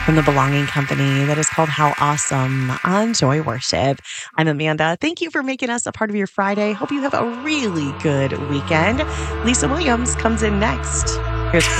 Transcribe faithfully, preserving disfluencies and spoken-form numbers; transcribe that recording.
from the Belonging Company that is called How Awesome on Joy Worship. I'm Amanda. Thank you for making us a part of your Friday. Hope you have a really good weekend. Lisa Williams comes in next. Here's